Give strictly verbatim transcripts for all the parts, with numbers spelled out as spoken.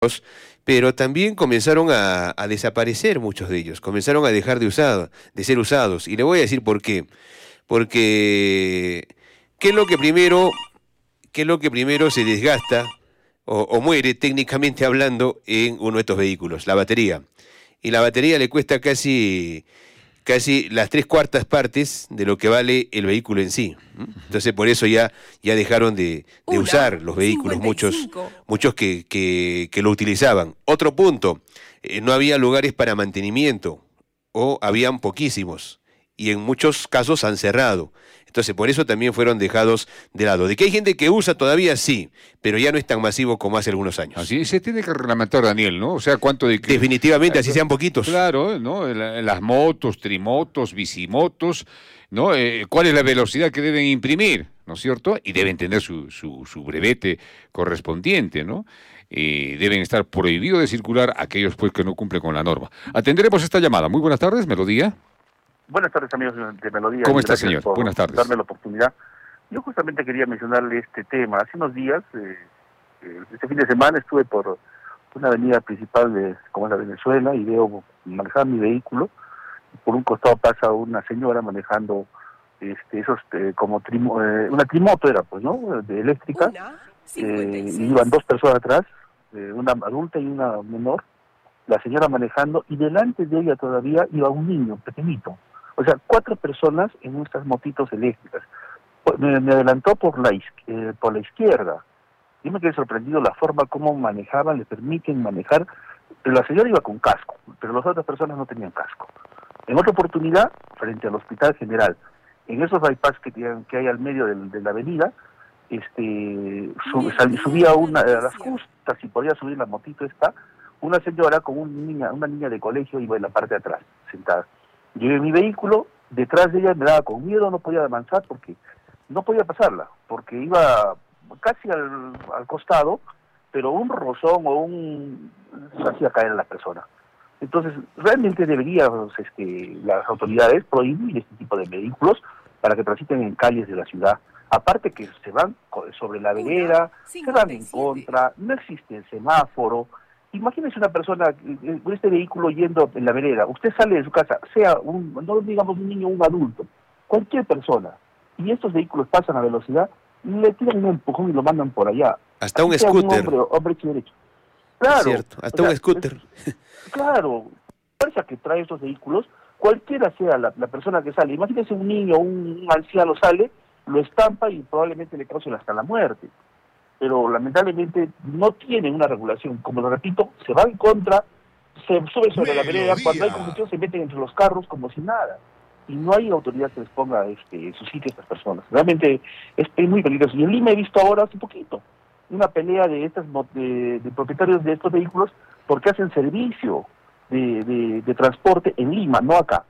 pero también comenzaron a, a desaparecer muchos de ellos, comenzaron a dejar de, usar, de ser usados. Y le voy a decir por qué. Porque, ¿qué es lo que primero, qué es lo que primero se desgasta o, o muere técnicamente hablando en uno de estos vehículos? La batería. Y la batería le cuesta casi... casi las tres cuartas partes de lo que vale el vehículo en sí. Entonces por eso ya, ya dejaron de, de usar los vehículos, muchos, muchos que, que, que lo utilizaban. Otro punto, eh, no había lugares para mantenimiento, o habían poquísimos, y en muchos casos han cerrado. Entonces por eso también fueron dejados de lado. De que hay gente que usa todavía, sí, pero ya no es tan masivo como hace algunos años. Así se tiene que reglamentar, Daniel, ¿no? O sea, cuánto de... Definitivamente, así sean poquitos. Claro, ¿no? Las motos, trimotos, bicimotos, ¿no? Eh, ¿Cuál es la velocidad que deben imprimir, ¿no es cierto? Y deben tener su, su, su brevete correspondiente, ¿no? Eh, deben estar prohibidos de circular aquellos pues que no cumplen con la norma. Atenderemos esta llamada. Muy buenas tardes, Melodía. Buenas tardes, amigos de Melodía. ¿Cómo está, señor? Por Buenas tardes. darme la oportunidad. Yo justamente quería mencionarle este tema. Hace unos días, eh, eh, este fin de semana, estuve por una avenida principal de como es la Venezuela y veo manejar mi vehículo. Por un costado pasa una señora manejando este esos eh, como trimo, eh, una trimoto era, pues, ¿no? De eléctrica. Eh, y iban dos personas atrás, eh, una adulta y una menor. La señora manejando y delante de ella todavía iba un niño pequeñito. O sea, cuatro personas en estas motitos eléctricas. Me, me adelantó por la, eh, por la izquierda. Yo me quedé sorprendido la forma como manejaban, le permiten manejar. Pero la señora iba con casco, pero las otras personas no tenían casco. En otra oportunidad, frente al Hospital General, en esos bypass que, que hay al medio de, de la avenida, este sub, sal, subía una, a las justas y podía subir la motito esta, una señora con un niña, una niña de colegio iba en la parte de atrás, sentada. Yo en mi vehículo, detrás de ella me daba con miedo, no podía avanzar porque no podía pasarla, porque iba casi al, al costado, pero un rozón o un... hacía caer a la persona. Entonces, realmente deberían este, las autoridades prohibir este tipo de vehículos para que transiten en calles de la ciudad. Aparte que se van sobre la vereda, se van en contra, no existe el semáforo. Imagínese una persona con este vehículo yendo en la vereda, usted sale de su casa, sea un, no digamos un niño o un adulto, cualquier persona, y estos vehículos pasan a velocidad, le tiran un empujón y lo mandan por allá. Hasta un scooter. Un hombre, hombre derecho. Claro. Es cierto, hasta o sea, un scooter. Es, claro, la fuerza que trae estos vehículos, cualquiera sea la, la persona que sale, imagínese un niño o un, un anciano sale, lo estampa y probablemente le cause hasta la muerte. Pero lamentablemente no tienen una regulación. Como lo repito, se va en contra, se sube sobre la vereda, cuando hay congestión se meten entre los carros como si nada. Y no hay autoridad que les ponga este, en su sitio a estas personas. Realmente es, es muy peligroso. Y en Lima he visto ahora hace poquito una pelea de estas de, de propietarios de estos vehículos porque hacen servicio de, de, de transporte en Lima, no acá.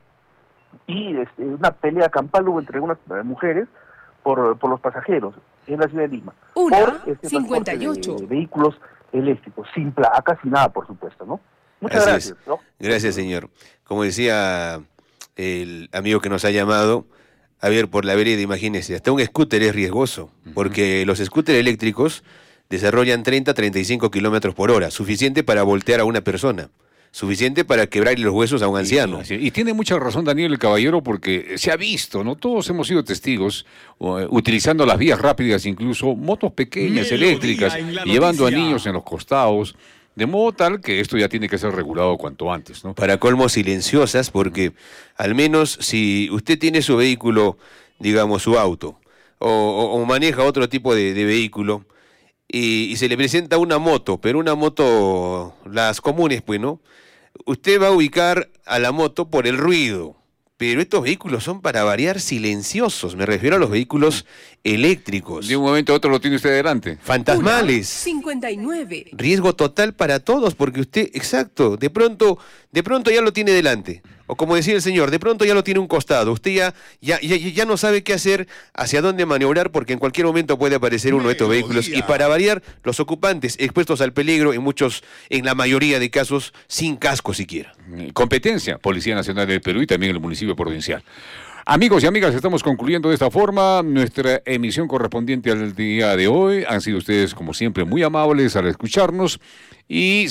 Y este, una pelea campal hubo entre unas mujeres por, por los pasajeros en la ciudad de Lima. Una, por este cincuenta y ocho. De, de vehículos eléctricos, sin placas, sin nada, por supuesto, ¿no? Muchas Así gracias. Es. ¿no? Gracias, señor. Como decía el amigo que nos ha llamado, a ver, por la vereda, imagínese, hasta un scooter es riesgoso, porque los scooters eléctricos desarrollan treinta a treinta y cinco kilómetros por hora, suficiente para voltear a una persona. Suficiente para quebrarle los huesos a un anciano. Sí, y tiene mucha razón Daniel el caballero porque se ha visto, ¿no? Todos hemos sido testigos uh, utilizando las vías rápidas, incluso motos pequeñas, Melodía eléctricas, y llevando a niños en los costados, de modo tal que esto ya tiene que ser regulado cuanto antes, ¿no? Para colmo silenciosas, porque al menos si usted tiene su vehículo, digamos su auto, o, o, o maneja otro tipo de, de vehículo, y, y se le presenta una moto, pero una moto, las comunes, pues, ¿no? Usted va a ubicar a la moto por el ruido, pero estos vehículos son para variar silenciosos, me refiero a los vehículos eléctricos. De un momento a otro lo tiene usted delante. Fantasmales. cincuenta y nueve. Riesgo total para todos, porque usted, exacto, de pronto, de pronto ya lo tiene delante. O como decía el señor, de pronto ya lo tiene a un costado. Usted ya, ya, ya, ya no sabe qué hacer, hacia dónde maniobrar, porque en cualquier momento puede aparecer uno de estos vehículos. Y para variar, los ocupantes expuestos al peligro, en muchos, en la mayoría de casos, sin casco siquiera. Competencia, Policía Nacional del Perú y también el municipio provincial. Amigos y amigas, estamos concluyendo de esta forma nuestra emisión correspondiente al día de hoy. Han sido ustedes, como siempre, muy amables al escucharnos y